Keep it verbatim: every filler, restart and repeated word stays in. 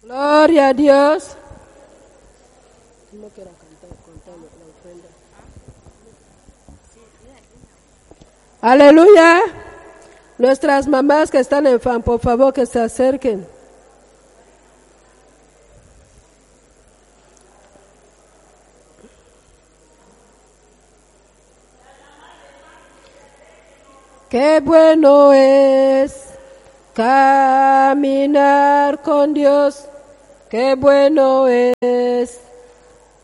Gloria a Dios. Aleluya. Nuestras mamás que están en fan, por favor que se acerquen. Qué bueno es caminar con Dios. Qué bueno es